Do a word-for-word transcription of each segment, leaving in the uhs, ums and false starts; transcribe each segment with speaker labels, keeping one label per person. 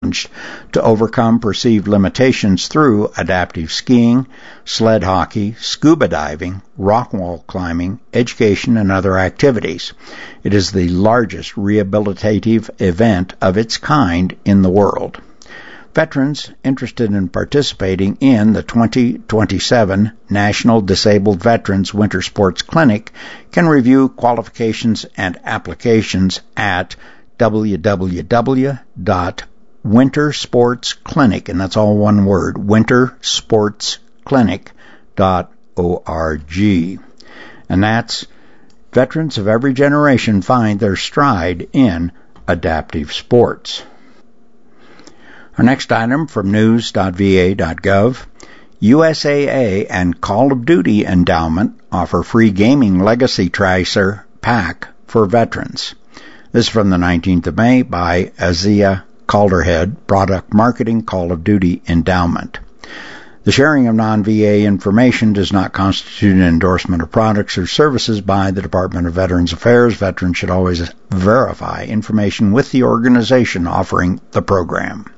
Speaker 1: to overcome perceived limitations through adaptive skiing, sled hockey, scuba diving, rock wall climbing, education, and other activities. It is the largest rehabilitative event of its kind in the world. Veterans interested in participating in the twenty twenty-seven National Disabled Veterans Winter Sports Clinic can review qualifications and applications at w w w dot winter sports clinic, and that's all one word, winter sports clinic dot org. And that's veterans of every generation find their stride in adaptive sports. Our next item from news dot v a dot gov, U S A A and Call of Duty Endowment offer free gaming legacy tracer pack for veterans. This is from the nineteenth of May by Azia Calderhead, Product Marketing, Call of Duty Endowment. The sharing of non-V A information does not constitute an endorsement of products or services by the Department of Veterans Affairs. Veterans should always verify information with the organization offering the program.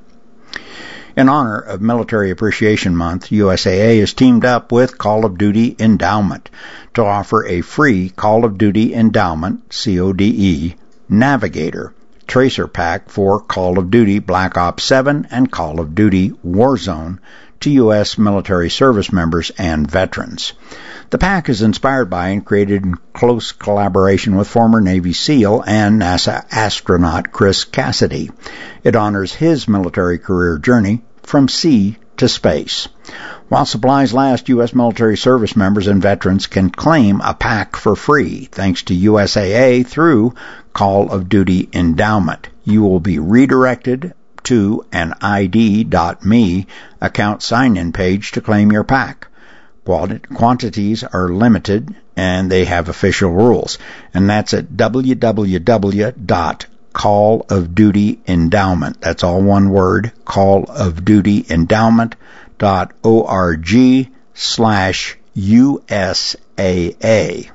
Speaker 1: In honor of Military Appreciation Month, U S A A has teamed up with Call of Duty Endowment to offer a free Call of Duty Endowment, C O D E, Navigator tracer pack for Call of Duty Black Ops seven and Call of Duty Warzone to U S military service members and veterans. The pack is inspired by and created in close collaboration with former Navy SEAL and NASA astronaut Chris Cassidy. It honors his military career journey from sea to space. While supplies last, U S military service members and veterans can claim a pack for free thanks to U S A A through Call of Duty Endowment. You will be redirected to an I D dot me account sign-in page to claim your pack. Quantities are limited and they have official rules, and that's at w w w dot call of duty endowment. That's all one word, Call of Duty Endowment dot org slash U S A A.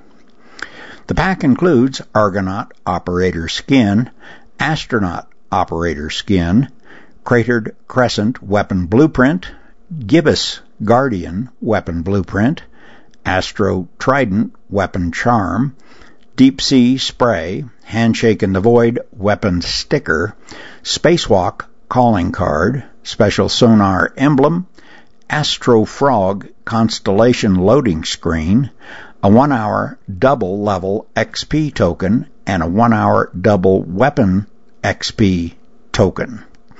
Speaker 1: The pack includes Argonaut Operator Skin, Astronaut Operator Skin, Cratered Crescent Weapon Blueprint, Gibbous Guardian Weapon Blueprint, Astro Trident Weapon Charm, Deep Sea Spray, Handshake in the Void Weapon Sticker, Spacewalk Calling Card, Special Sonar Emblem, Astro Frog Constellation Loading Screen, a one-hour double-level X P token, and a one-hour double weapon X P token.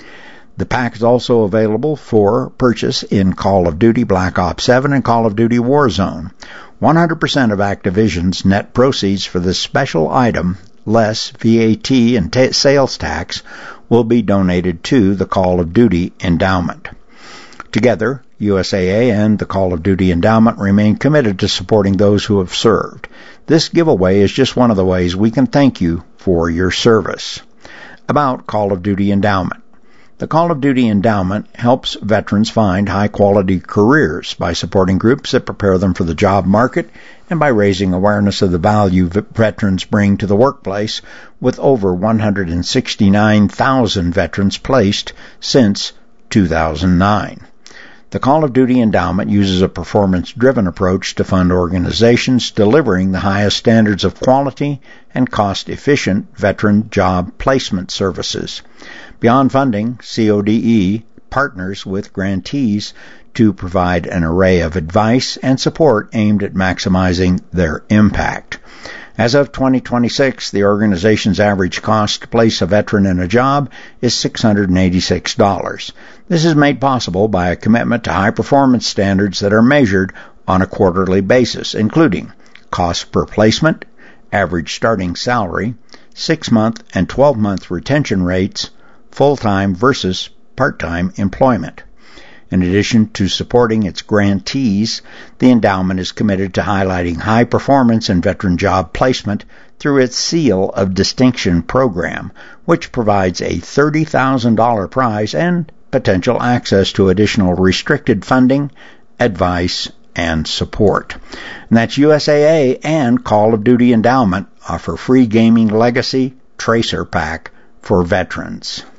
Speaker 1: The pack is also available for purchase in Call of Duty Black Ops seven and Call of Duty Warzone. one hundred percent of Activision's net proceeds for this special item, less V A T and t- sales tax, will be donated to the Call of Duty Endowment. Together, U S A A and the Call of Duty Endowment remain committed to supporting those who have served. This giveaway is just one of the ways we can thank you for your service. About Call of Duty Endowment. The Call of Duty Endowment helps veterans find high-quality careers by supporting groups that prepare them for the job market and by raising awareness of the value veterans bring to the workplace, with over one hundred sixty-nine thousand veterans placed since two thousand nine. The Call of Duty Endowment uses a performance-driven approach to fund organizations delivering the highest standards of quality and cost-efficient veteran job placement services. Beyond funding, C O D E partners with grantees to provide an array of advice and support aimed at maximizing their impact. As of twenty twenty-six, the organization's average cost to place a veteran in a job is six hundred eighty-six dollars. This is made possible by a commitment to high-performance standards that are measured on a quarterly basis, including cost per placement, average starting salary, six-month and twelve-month retention rates, full-time versus part-time employment. In addition to supporting its grantees, the endowment is committed to highlighting high performance in veteran job placement through its Seal of Distinction program, which provides a thirty thousand dollars prize and potential access to additional restricted funding, advice, and support. And that's U S A A and Call of Duty Endowment offer free gaming legacy tracer pack for veterans.